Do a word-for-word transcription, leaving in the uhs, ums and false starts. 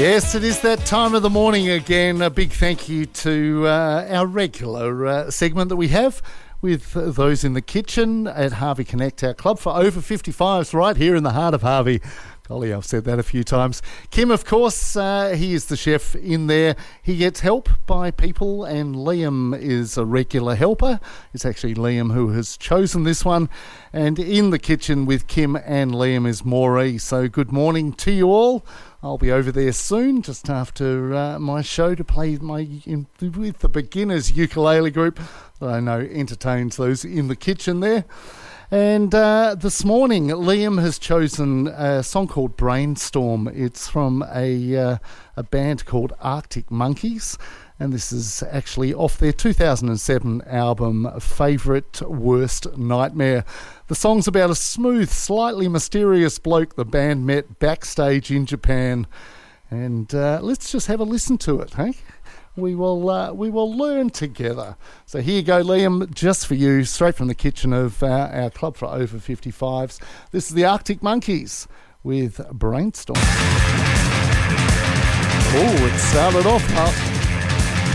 Yes, it is that time of the morning again. A big thank you to uh, our regular uh, segment that we have with uh, those in the kitchen at Harvey Connect, our club for over fifty-fives right here in the heart of Harvey. Golly, I've said that a few times. Kim, of course, uh, he is the chef in there. He gets help by people, and Liam is a regular helper. It's actually Liam who has chosen this one. And in the kitchen with Kim and Liam is Maury. So good morning to you all. I'll be over there soon, just after uh, my show, to play my in, with the beginners ukulele group that I know entertains those in the kitchen there. And uh, this morning, Liam has chosen a song called Brainstorm. It's from a uh, a band called Arctic Monkeys, and this is actually off their two thousand seven album, Favourite Worst Nightmare. The song's about a smooth, slightly mysterious bloke the band met backstage in Japan. And uh, let's just have a listen to it, hey? We will uh, we will learn together. So here you go, Liam, just for you, straight from the kitchen of uh, our club for over fifty-fives. This is the Arctic Monkeys with Brainstorm. Oh, it started off, huh?